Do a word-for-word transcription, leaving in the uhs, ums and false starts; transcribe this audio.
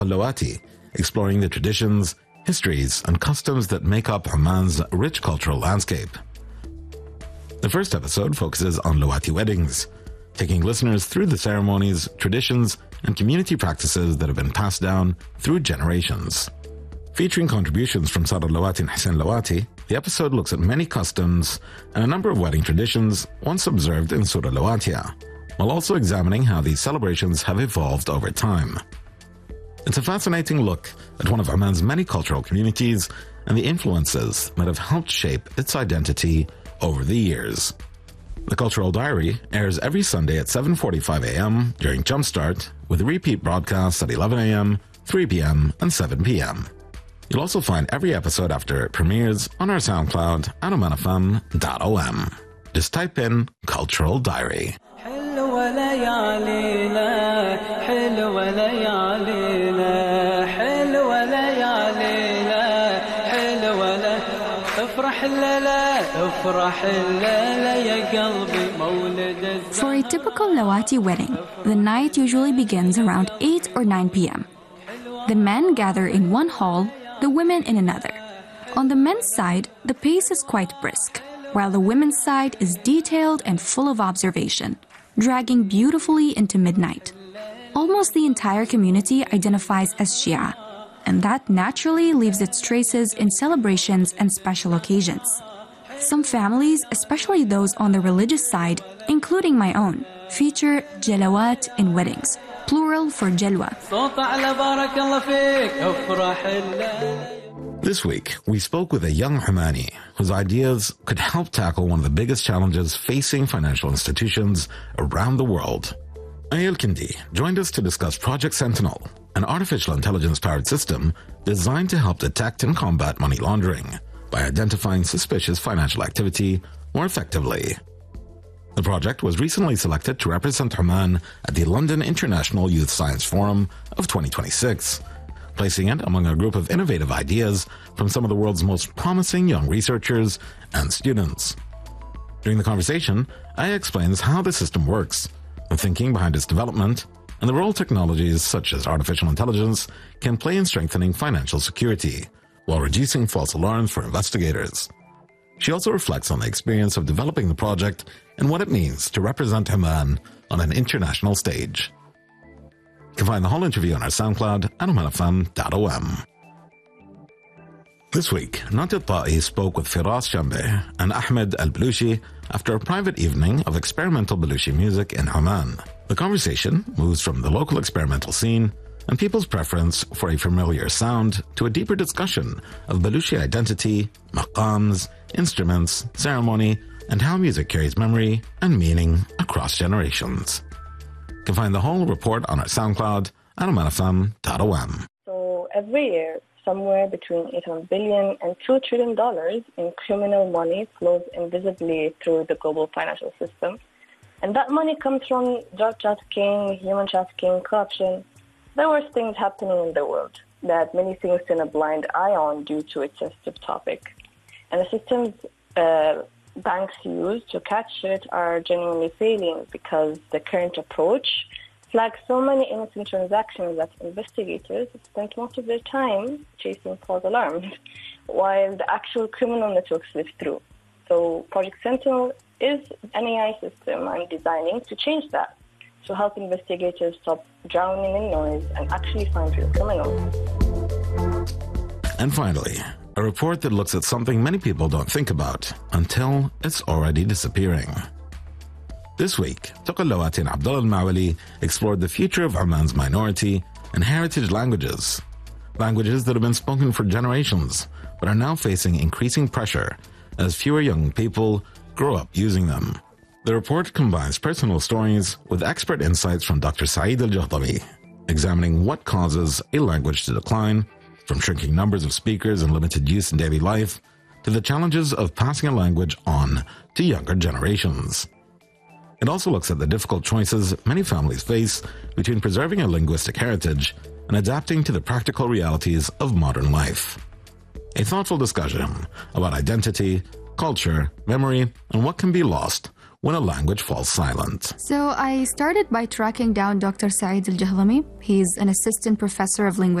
Lawati, exploring the traditions, histories, and customs that make up Oman's rich cultural landscape. The first episode focuses on Lawati weddings, taking listeners through the ceremonies, traditions, and community practices that have been passed down through generations. Featuring contributions from Sara Lawati and Hussein Lawati, the episode looks at many customs and a number of wedding traditions once observed in Surah Lawatiya, while also examining how these celebrations have evolved over time. It's a fascinating look at one of Oman's many cultural communities and the influences that have helped shape its identity over the years. The Cultural Diary airs every Sunday at seven forty-five a.m. during Jumpstart, with repeat broadcasts at eleven a.m., three p.m., and seven p.m. You'll also find every episode after it premieres on our SoundCloud at oman f m dot o m. Just type in Cultural Diary. For a typical Lawati wedding, the night usually begins around eight or nine p.m. The men gather in one hall, the women in another. On the men's side, the pace is quite brisk, while the women's side is detailed and full of observation, dragging beautifully into midnight. Almost the entire community identifies as Shia, and that naturally leaves its traces in celebrations and special occasions. Some families, especially those on the religious side, including my own, feature jalawat in weddings, plural for jalwa. This week, we spoke with a young Omani whose ideas could help tackle one of the biggest challenges facing financial institutions around the world. Ayel Kindi joined us to discuss Project Sentinel, an artificial intelligence-powered system designed to help detect and combat money laundering by identifying suspicious financial activity more effectively. The project was recently selected to represent Oman at the London International Youth Science Forum of twenty twenty-six, placing it among a group of innovative ideas from some of the world's most promising young researchers and students. During the conversation, Aya explains how the system works, the thinking behind its development, and the role technologies such as artificial intelligence can play in strengthening financial security, while reducing false alarms for investigators. She also reflects on the experience of developing the project and what it means to represent Oman on an international stage. You can find the whole interview on our SoundCloud at oman f m dot o m. This week, Nadia Ta'i spoke with Firas Shambe and Ahmed Al-Balushi after a private evening of experimental Balushi music in Oman. The conversation moves from the local experimental scene and people's preference for a familiar sound to a deeper discussion of Balushi identity, maqams, instruments, ceremony, and how music carries memory and meaning across generations. You can find the whole report on our SoundCloud at oman f m dot o m. So every year, somewhere between eight hundred billion and two trillion dollars in criminal money flows invisibly through the global financial system. And that money comes from drug trafficking, human trafficking, corruption, the worst things happening in the world that many things turn a blind eye on due to its sensitive topic. And the systems uh, banks use to catch it are genuinely failing because the current approach flags so many innocent transactions that investigators spend most of their time chasing false alarms, while the actual criminal networks live through. So Project Sentinel is an A I system I'm designing to change that, to help investigators stop drowning in noise and actually find real criminals. And finally, a report that looks at something many people don't think about until it's already disappearing. This week, Tuqa Lawati and Abdullah Al-Mawali explored the future of Oman's minority and heritage languages, languages that have been spoken for generations but are now facing increasing pressure as fewer young people grow up using them. The report combines personal stories with expert insights from Doctor Saeed Al-Jahdawi, examining what causes a language to decline, from shrinking numbers of speakers and limited use in daily life, to the challenges of passing a language on to younger generations. It also looks at the difficult choices many families face between preserving a linguistic heritage and adapting to the practical realities of modern life. A thoughtful discussion about identity, culture, memory, and what can be lost when a language falls silent. So I started by tracking down Doctor Saeed Al-Jahdami. He's an assistant professor of linguistics